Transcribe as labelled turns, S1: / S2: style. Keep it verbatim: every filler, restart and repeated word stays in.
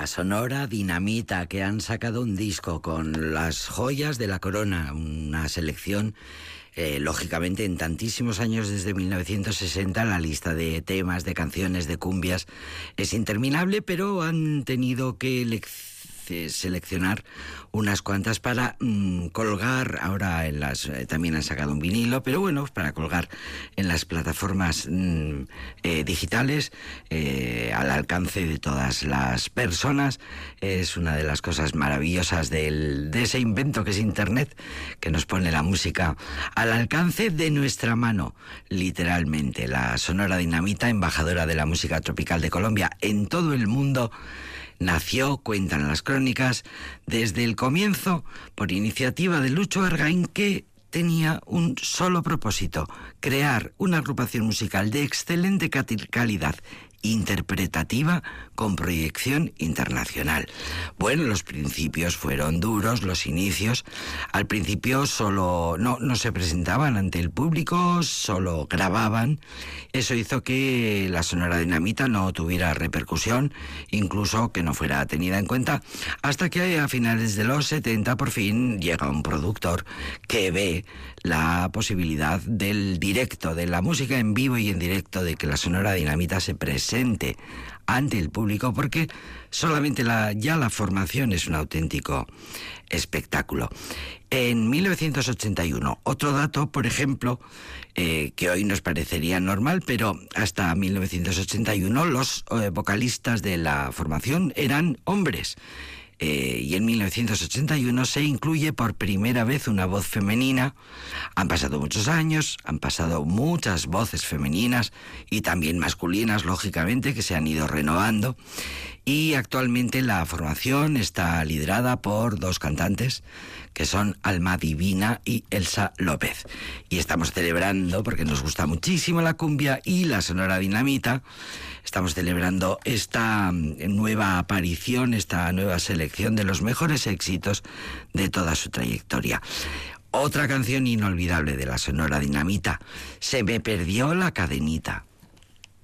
S1: La Sonora Dinamita, que han sacado un disco con las joyas de la corona, una selección, eh, lógicamente, en tantísimos años desde mil novecientos sesenta, la lista de temas, de canciones, de cumbias es interminable, pero han tenido que elegir seleccionar unas cuantas para mmm, colgar ahora en las eh, también han sacado un vinilo, pero bueno, para colgar en las plataformas mmm, eh, digitales eh, al alcance de todas las personas. Es una de las cosas maravillosas del, de ese invento que es Internet, que nos pone la música al alcance de nuestra mano, literalmente. La Sonora Dinamita, embajadora de la música tropical de Colombia en todo el mundo, nació, cuentan las crónicas, desde el comienzo por iniciativa de Lucho Argaín, que tenía un solo propósito: crear una agrupación musical de excelente calidad interpretativa con proyección internacional. Bueno, los principios fueron duros, los inicios. Al principio solo no, no se presentaban ante el público, solo grababan. Eso hizo que la Sonora Dinamita no tuviera repercusión, incluso que no fuera tenida en cuenta, hasta que a finales de los setenta por fin llega un productor que ve la posibilidad del directo, de la música en vivo y en directo, de que la Sonora Dinamita se presente ante el público, porque solamente la, ya la formación es un auténtico espectáculo. En mil novecientos ochenta y uno, otro dato, por ejemplo, eh, que hoy nos parecería normal, pero hasta mil novecientos ochenta y uno los eh, vocalistas de la formación eran hombres. Eh, y en mil novecientos ochenta y uno se incluye por primera vez una voz femenina. Han pasado muchos años, han pasado muchas voces femeninas y también masculinas, lógicamente, que se han ido renovando, y actualmente la formación está liderada por dos cantantes, que son Alma Divina y Elsa López. Y estamos celebrando, porque nos gusta muchísimo la cumbia y la Sonora Dinamita, estamos celebrando esta nueva aparición, esta nueva selección de los mejores éxitos de toda su trayectoria. Otra canción inolvidable de la Sonora Dinamita: Se me perdió la cadenita.